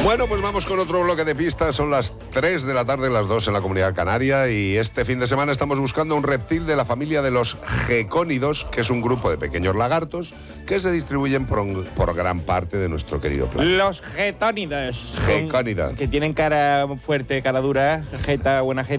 Bueno, pues vamos con otro bloque de pistas. Son las 3 de la tarde, las 2 en la Comunidad Canaria, y este fin de semana estamos buscando un reptil de la familia de los gecónidos, que es un grupo de pequeños lagartos que se distribuyen por gran parte de nuestro querido planeta. Los getónidos. Gecónidos. Que tienen cara fuerte, cara dura, jeta, buena jeta.